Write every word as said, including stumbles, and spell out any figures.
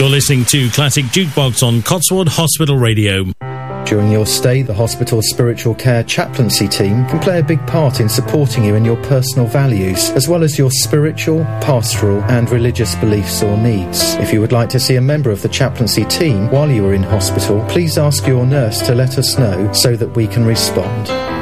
You're listening to Classic Jukebox on Cotswold Hospital Radio. During your stay, the hospital's spiritual care chaplaincy team can play a big part in supporting you in your personal values, as well as your spiritual, pastoral and religious beliefs or needs. If you would like to see a member of the chaplaincy team while you are in hospital, please ask your nurse to let us know so that we can respond.